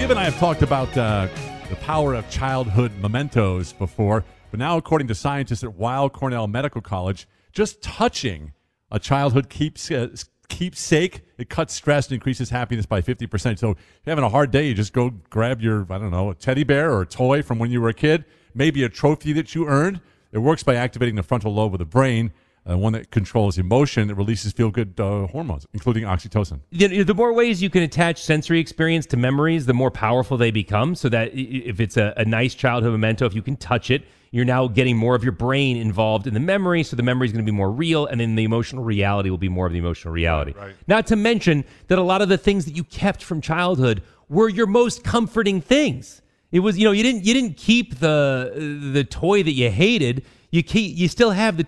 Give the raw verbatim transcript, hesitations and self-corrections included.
Skip and I have talked about uh, the power of childhood mementos before, but now, according to scientists at Weill Cornell Medical College, just touching a childhood keeps, uh, keepsake, it cuts stress and increases happiness by fifty percent. So if you're having a hard day, you just go grab your, I don't know, a teddy bear or a toy from when you were a kid, maybe a trophy that you earned. It works by activating the frontal lobe of the brain, uh, one that controls emotion. It releases feel-good uh, hormones, including oxytocin. The, the more ways you can attach sensory experience to memories, the more powerful they become. So that if it's a, a nice childhood memento, if you can touch it, you're now getting more of your brain involved in the memory, so the memory is going to be more real, and then the emotional reality will be more of the emotional reality. Right, right. Not to mention that a lot of the things that you kept from childhood were your most comforting things. It was, you know, you didn't you didn't keep the the toy that you hated. You keep, you still have the